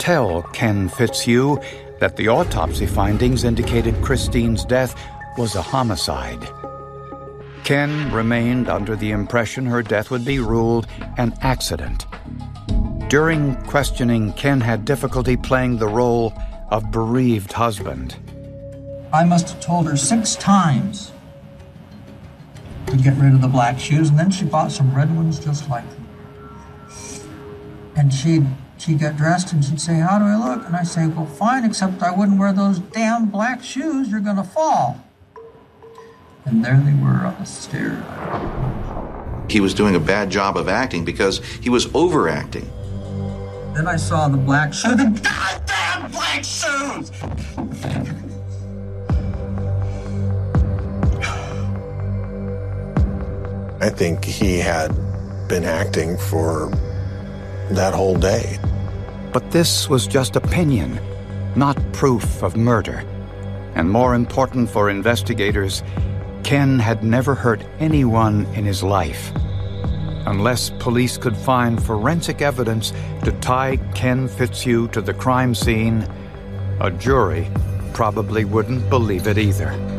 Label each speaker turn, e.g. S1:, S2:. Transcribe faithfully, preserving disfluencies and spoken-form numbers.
S1: tell Ken Fitzhugh that the autopsy findings indicated Christine's death was a homicide. Ken remained under the impression her death would be ruled an accident. During questioning, Ken had difficulty playing the role of bereaved husband.
S2: I must have told her six times to get rid of the black shoes, and then she bought some red ones just like them. And she'd, she'd get dressed and she'd say, "How do I look?" And I say, "Well, fine, except I wouldn't wear those damn black shoes. You're going to fall." And there they were on the stairs.
S3: He was doing a bad job of acting because he was overacting.
S2: Then I saw the black shoes. The goddamn black shoes!
S4: I think he had been acting for that whole day.
S1: But this was just opinion, not proof of murder. And more important for investigators, Ken had never hurt anyone in his life. Unless police could find forensic evidence to tie Ken Fitzhugh to the crime scene, a jury probably wouldn't believe it either.